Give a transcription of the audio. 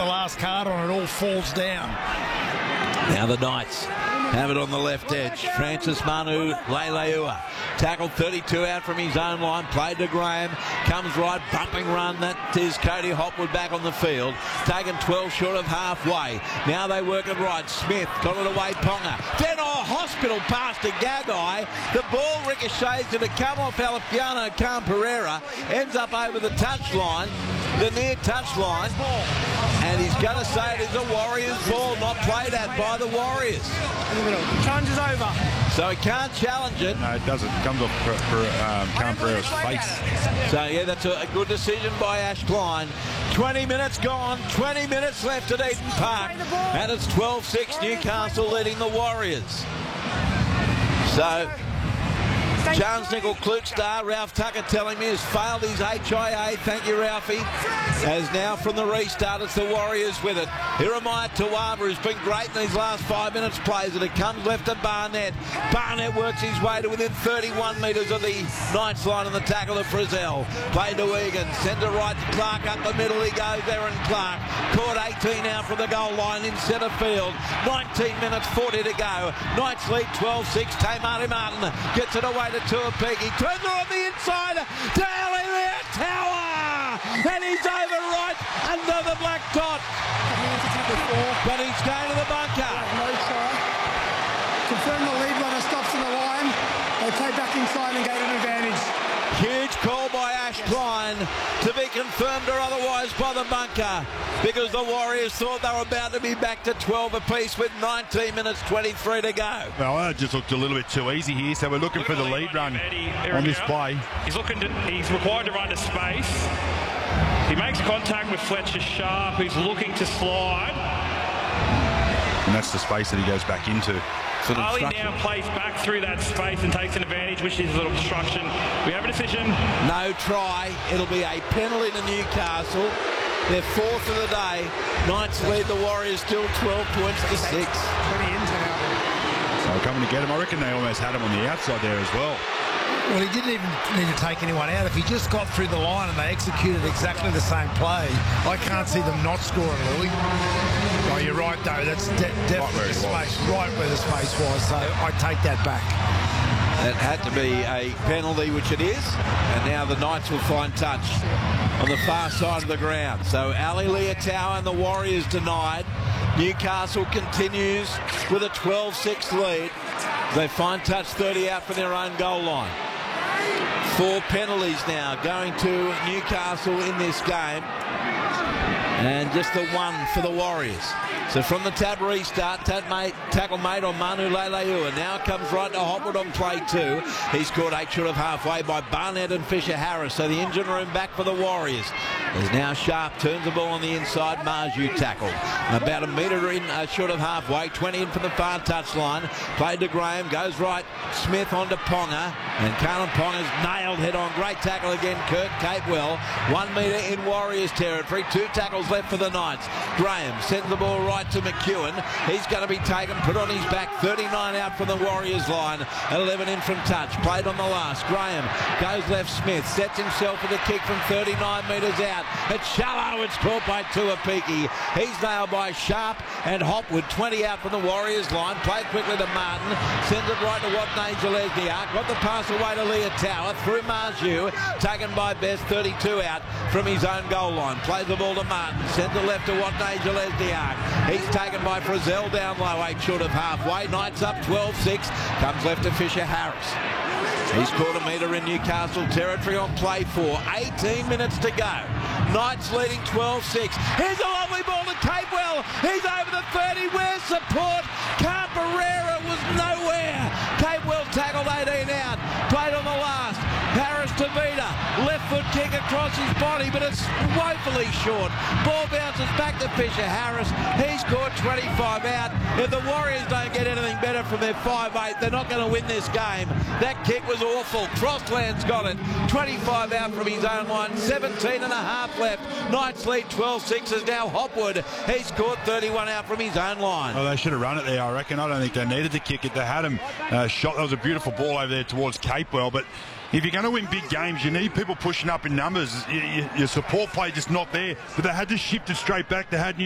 the last card on, it all falls down. Now the Knights have it on the left edge. Francis Manu Leilua tackled 32 out from his own line, played to Graham, comes right, bumping run. That is Cody Hopwood back on the field, taken 12 short of halfway. Now they work it right. Smith got it away, Ponga. Then hospital pass to Gagai. The ball ricochets and it come off Alepiano Camperera, ends up over the touchline, the near touchline, and he's going to say it is a Warriors ball, not played at by the Warriors. Challenge is over. So he can't challenge it. No, it doesn't. It comes off Camperera's face. So yeah, that's a good decision by Ash Klein. 20 minutes gone, 20 minutes left at Eden Park, and it's 12-6 Newcastle leading the Warriors. So Charles Nickel Klukstar, Ralph Tucker telling me, has failed his HIA. Thank you, Ralphie. As now from the restart, it's the Warriors with it. Jeremiah Tawaba, who's been great in these last 5 minutes, plays it. It comes left to Barnett. Barnett works his way to within 31 metres of the Knights line on the tackle of Frizzell. Played to Egan. Send it right to Clark up the middle. He goes, Aaron Clark. Caught 18 out from the goal line in centre field. 19 minutes 40 to go. Knights lead 12-6. Tamari Martin gets it away to Tuapiki. Turns it on the inside. Daly there. Tower. And he's over right under the black dot. But he's going to the bunker. No try. Confirm the lead runner stops in the line. They play back inside and gain an advantage. Huge call by Ash Klein to be confirmed or otherwise by the bunker, because the Warriors thought they were about to be back to 12 apiece with 19 minutes 23 to go. Well, that just looked a little bit too easy here, so we're looking for the lead run on this play. He's required to run to space. He makes contact with Fletcher Sharp, who's looking to slide. And that's the space that he goes back into. Ali now plays back through that space and takes an advantage, which is a little obstruction. We have a decision. No try. It'll be a penalty to Newcastle. They're fourth of the day. Knights lead the Warriors still 12 points to 6. 20 in, 10 out. So coming to get him, I reckon they almost had him on the outside there as well. Well, he didn't even need to take anyone out. If he just got through the line and they executed exactly the same play, I can't see them not scoring, Louis. Oh, you're right, though. That's definitely the space, right where the space was. So I take that back. That had to be a penalty, which it is. And now the Knights will find touch on the far side of the ground. So Ali Leotau and the Warriors denied. Newcastle continues with a 12-6 lead. They find touch 30 out from their own goal line. 4 penalties now going to Newcastle in this game, and just the one for the Warriors. So from the tab restart, tackle made on Manu Leilua. Now it comes right to Hopwood on play 2. He's caught 8 short of halfway by Barnett and Fisher Harris. So the engine room back for the Warriors. There's now Sharp, turns the ball on the inside. Marju tackled. About a metre in short of halfway. 20 in from the far touchline. Played to Graham, goes right. Smith on to Ponga. And Carlin Ponga's nailed head on. Great tackle again, Kirk Capewell. 1 metre in Warriors territory. 2 tackles left for the Knights. Graham sends the ball right to McEwen. He's going to be taken, put on his back. 39 out from the Warriors line. 11 in from touch. Played on the last. Graham goes left. Smith sets himself with a kick from 39 metres out. It's shallow. It's caught by Tuapiki. He's nailed by Sharp and Hopwood. 20 out from the Warriors line. Played quickly to Martin. Sends it right to Watney Jalesniak. Got the pass away to Leotau. Through Marju. Taken by Best. 32 out from his own goal line. Plays the ball to Martin. Sends it left to Watney Jalesniak. He's taken by Frizzell down low. 8 short of halfway. Knights up 12-6. Comes left to Fisher Harris. He's caught a metre in Newcastle territory on play 4. 18 minutes to go. Knights leading 12-6. Here's a lovely ball to Capewell. He's over the 30. Where's support? Camperera was nowhere. Capewell tackled 18 out. Played on the last. Harris to Vida. Left foot kick across his body, but it's woefully short. Ball bounces back to Fisher Harris. He's caught 25 out. If the Warriors don't get anything better from their 5-8, they're not going to win this game. That kick was awful. Crossland's got it. 25 out from his own line. 17 and a half left. Knights lead 12-6 is now Hopwood. He's caught 31 out from his own line. Well, they should have run it there, I reckon. I don't think they needed to kick it. They had him shot. That was a beautiful ball over there towards Capewell, but if you're going to win big games, you need people pushing up in numbers. Your support play just not there. But they had to shift it straight back. They had